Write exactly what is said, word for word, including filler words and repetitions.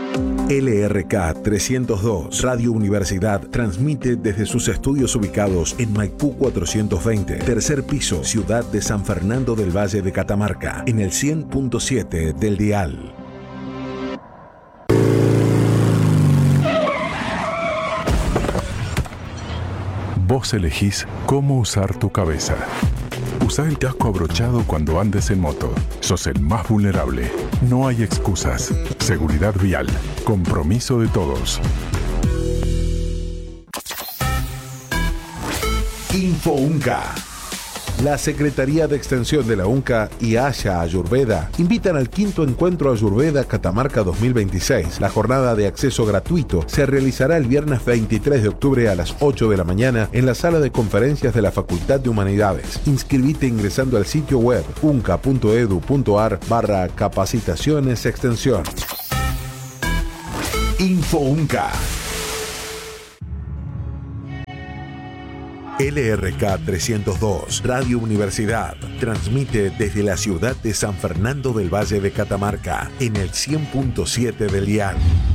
L R K trescientos dos Radio Universidad transmite desde sus estudios ubicados en Maipú cuatrocientos veinte, tercer piso, ciudad de San Fernando del Valle de Catamarca, en el cien punto siete del dial. Vos elegís cómo usar tu cabeza. Usa el casco abrochado cuando andes en moto. Sos el más vulnerable. No hay excusas. Seguridad vial. Compromiso de todos. Info UNCA. La Secretaría de Extensión de la UNCA y Haya Ayurveda invitan al quinto encuentro Ayurveda Catamarca dos mil veintiséis. La jornada de acceso gratuito se realizará el viernes veintitrés de octubre a las ocho de la mañana en la sala de conferencias de la Facultad de Humanidades. Inscribite ingresando al sitio web unca.edu.ar barra capacitaciones extensión. Info UNCA. L R K trescientos dos Radio Universidad transmite desde la ciudad de San Fernando del Valle de Catamarca en el cien punto siete del dial.